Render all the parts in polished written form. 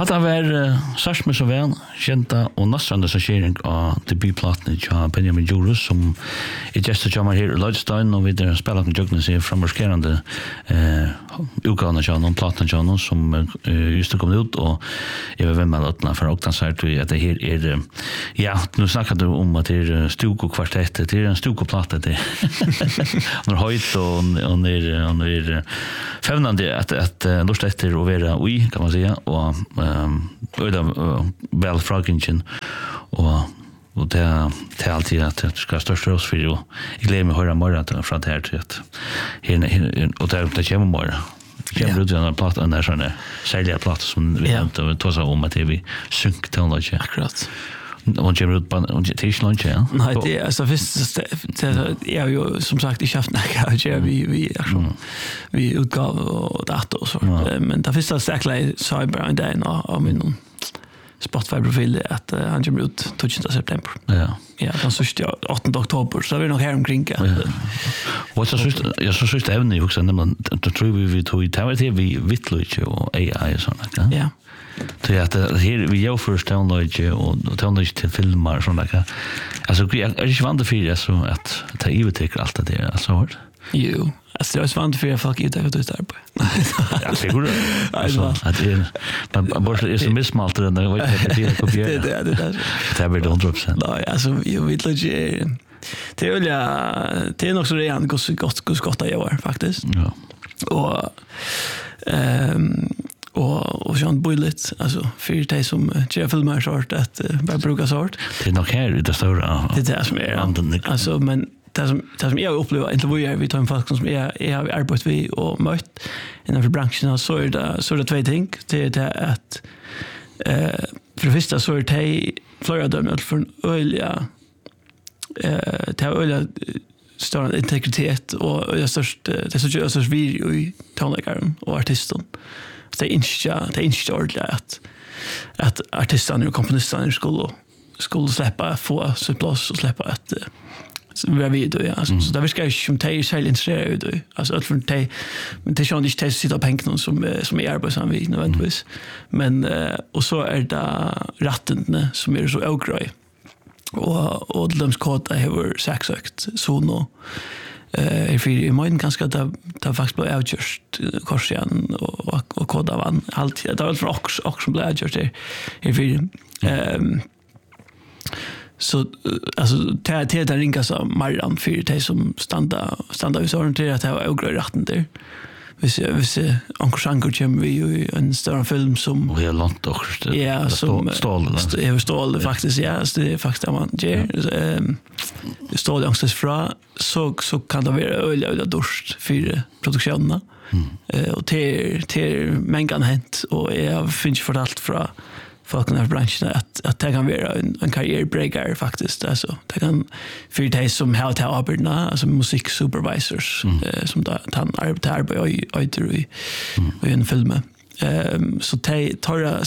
Hade var Sarsmi så väl kända och nästan så sharing av debutplatten av Benjamin Jurus som är just att jamma här i Lodstein och vidare spelat med Jugnes i framårskerande utgåvan av någon platten John som just kom ut och jag vet vem man öppnar för och så att det här är ja nu snackar du om att det är Stuko kvartett det är en Stuko platta det när höjt och ner femnande att lust efter och vara oj kan man säga och väl fragingen och det är alltid att det ska största oss för ju jag glömmer mig höra morgon från det här till att och det kommer morgon kommer ut en platta där sån där sälja platta som vi inte tog om att det vi synk till akkurat. Och kommer ut på t-shirt ja. Nej, det är alltså visst det är ju som sagt i käften vi utgav och data och så. Men det finns säkert cyber en dag av min Spotify-profil att han kommer ut 12 september. Ja. Ja, den sista 8 oktober så är vi nog här omkring. Vad så sist jag så sist även ju också när man tror vi tog i TV vi vittlöch och AI och sånt. Ja. Så att här vi gör först download och download till filmer sånt där. Alltså jag är inte vant för så att ta i take allt det där så hårt. Jo. Alltså det är vant för folk inte att det där på. Ja, säkert. Alltså att det bara är så missmalt den där vad det kopiera. Det blir 100%. Nej, alltså jag vet inte det är nog så redan gott jag var faktiskt. Ja. Och Jean Bullet alltså för det som filmar sort att bara bruka sort. Det är nog här i det stora. Det är som är alltså men det som jag upplever intervjuer vi tar en folk som är har arbetat vi och mött innanför branschen så är det två ting det är att för det första så är det flera dömer för öliga det har öliga stor integritet och det är så video i tonläggaren och artisten det är inte ordentligt att artisterna och komponisterna skulle släppa få sitt plats och släppa ett video ja alltså så där ska ju som tej själv intresserad alltså att för tej men det känns inte sitta på pengarna som är arbetsam vi nödvändigtvis men och så är det rattene som är så ogrej och de skåta har sexakt så nu för i mån ganska det faktiskt blev avgjort korsen och koda vann allt det var från också som blev avgjort i för så alltså det där ringa så Marian för det som standa vi så till att det var ogrej ratten där. Hvis Anker kommer vi ju en större film som och är långt också. Ja, som stål faktiskt ja, det är faktiskt man ger stål angst fra så kan det vara öliga dörst för produktionerna. Och till mängden hänt och jag finns fortalt från folk i branschen att det kan vara en karriärbreaker faktiskt alltså det kan för det som har till arbetna alltså musiksupervisors som han arbetar i en film så tar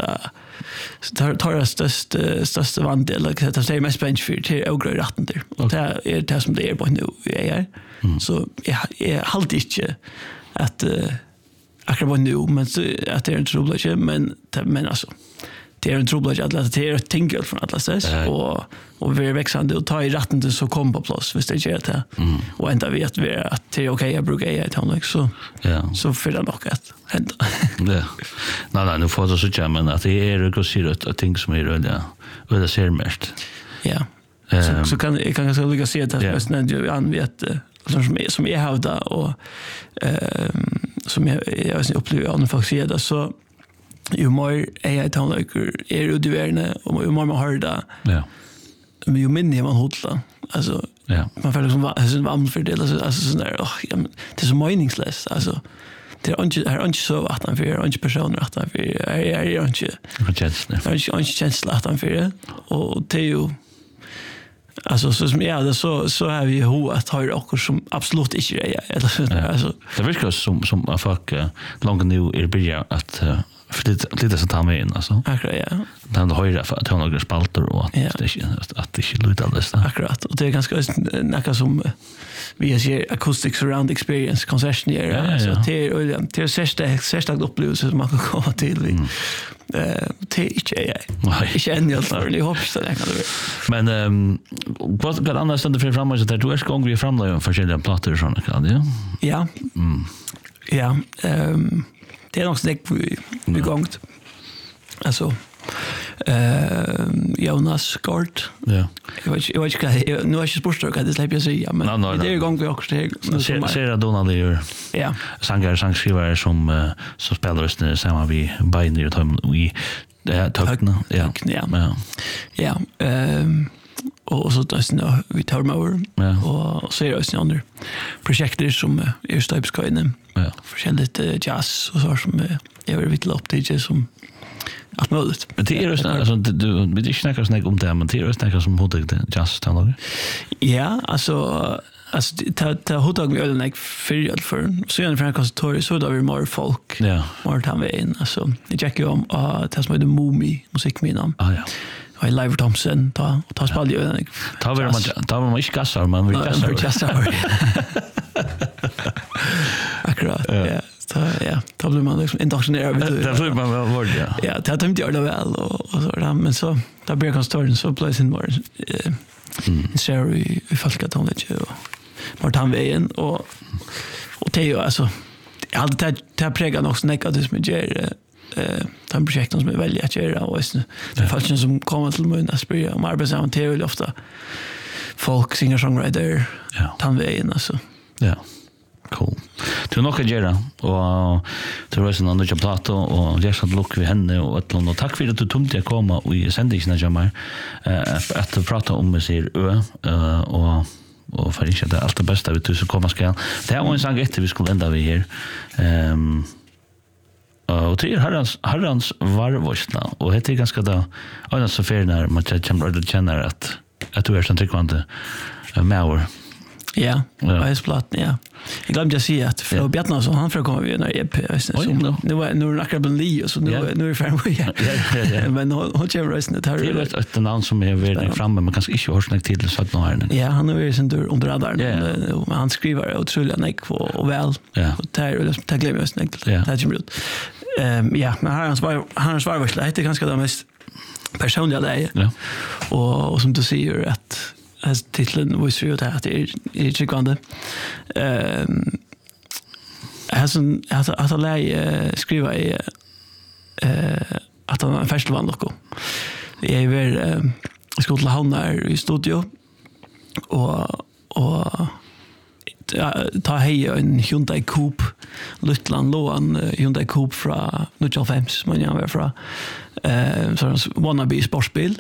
största vandel och det är mest bench för till ogrej ratten där och det är det som det är på nu är så jag håller inte att akkurat nu men att det är en trubbel men alltså det är en trubbel att det är ett tinkel från alla sätt och vi är växande och ta i ratten till så kom på plats visst det gör det och ända vet vi att det är okej jag brukar göra det liksom så så för det nog att hända ja nej nu får det så jag men att det är också så att ting som är det ser mest ja så kan jag så lycka se att det när du anvet som är hävda och som jag upplever när folk säger det så ju mer är det tonlägger är utvärne och ju mer man hör det men ju mindre man håller alltså man får liksom varm för det alltså sån där det är så meningslöst alltså det är inte så att han för inte personer att han för är inte känsla att han för och det är ju alltså så som det så har vi ju att ha också som absolut inte är eller alltså det verkar som folk långt nu är börja att för det så tar med in alltså. Akkurat, ja. Den höra för att ha några spalter och att det inte lutar alldeles. Akkurat, och det är ganska näka som vi ser acoustic surround experience concession här. Så det är särskilt upplevelse som man kan komma till vi. Det är inte en jag tror, jag hoppas det kan det. Men vad annars ständer för framåt så där du är gång vi framlägger olika plattor och såna kan det. Ja. Ja, det är nog så vi gångt. Alltså Jonas Gort. Ja. Jag vet inte nu är jag sportstök att det släpper sig men det är igång vi också ser att Donald är ja sångskrivare som spelar det samma vi Binary och vi det tökna ja och så där vi tar med och ser oss andra projekter som är stöpskojne förskälligt jazz och så som är väldigt upp till som allt möjligt. Men det är ju alltså du vill snacka om det men det är ju snacka som hotag jazz stannar. Ja, alltså ta hotag vi ölen för så gärna för konservatorium så då vi mer folk. Ja. Mer tar vi in alltså. Det checkar om tas med Mumi musikminam. Ah ja. Och Live Thompson ta spel ju ölen. Ta vi man inte gassar man vill gassar. Akkurat. Ja. Ja, då blir man liksom indoktrinerad. Det blir man väl vård, ja. Ja, det har tömt göra det väl och så där, men så där blir konservatorium så plötsligt in more så vi folkaton lite och vart han vägen och det är ju alltså allt det prägar nog snäcka det som ger de projekten som är välja att göra och det fallet som kommer till mun att sprida om arbetsammantevel ofta folk singer songwriter han vägen alltså. Ja. Cool. Du nog att göra och det var sån andra platta och jag ska lucka vi henne och att och tack för att du tog dig att komma och i sändningen Jamar att prata om sig och för att det allt det bästa vi du så komma ska. Det var en sång efter vi skulle ända vi här. Och det är herrans varvårsna och det är ganska då och så för när man känner att du är sån tryckvante med ja, Iceplatten, ja. Jag glömde att säga att Flo Bjartnason, han får komma vid när EP. Nu är akkurat en li, så nu är det färdig. Men hon kommer rösten det här. Det är ett namn som är väldigt framme, men kanske inte hörs näck till så att någon här. Ja, han är ju sin tur under radarn. Men han skriver otroligt näck och väl. Och det glömmer jag näck till. Det kommer ut. Ja, men han svarar det är ganska det mest personliga läge. Och som du säger att titeln visar ju att det är tryggande. Att läge skriva i att han en festival också. Jag är väl skulle till Havnar i studio och ta hej en Hyundai Coupe Lutland lån Hyundai Coupe från 95 som jag var från så wannabe sportbil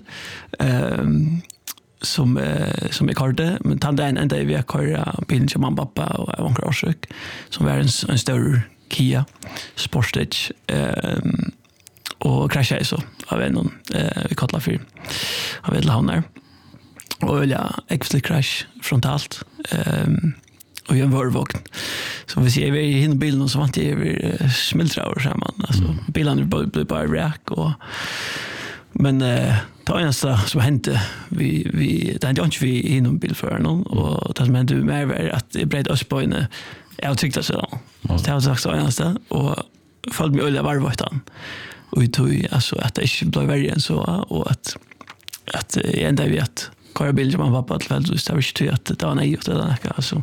som är karde men tanda en dag vi kör bilen till mamma pappa och en krossök som var en större Kia Sportage och kraschade så av en vi kallar för av ett Havnar och ja extra crash frontalt och en vörvågn som vi ser vi i hin bilen så vant jag smältra samman alltså bilen blir bara rack och men det enda som hände vi det hände inte vi inom bilföraren och det som hände mer var att det bred oss på en jag tyckte så då det har sagt så enda och följde mig öliga varvågtan och vi tog alltså att det inte blev värre än så och att enda vi att köra bil som man var på ett fält så det var inte att det var nej och det där alltså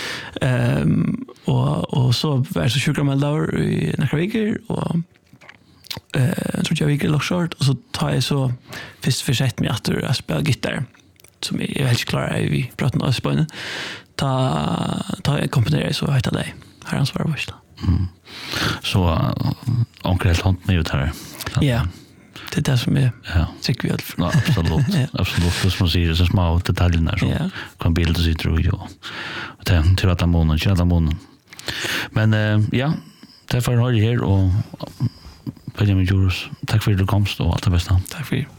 och så var så sjukromeldar i några veckor och jag tror jag vill lockshort och så tar jag så först försett mig att spela gitarr som är helt klar vi pratar om Spåne ta jag komponerar så heter det här ansvar först. Så onkel helt hånt med ut här. Ja. Det är det som är tycker vi absolut. Absolut det som säger så små detaljer så kan bilda sig tror jag. Det till att månen. Men ja, därför har jag här och Benjamin Djurus. Tack för att du kom och allt det bästa. Tack för det.